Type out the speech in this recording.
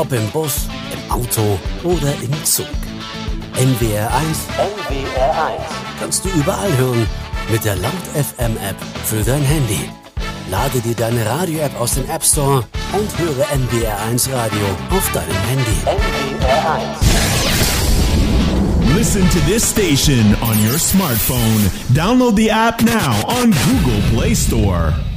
Ob im Bus, im Auto oder im Zug. NWR1 kannst du überall hören mit der Laut FM App für dein Handy. Lade dir deine Radio-App aus dem App Store und höre NWR1 Radio auf deinem Handy. NWR1. Listen to this station on your smartphone. Download the app now on Google Play Store.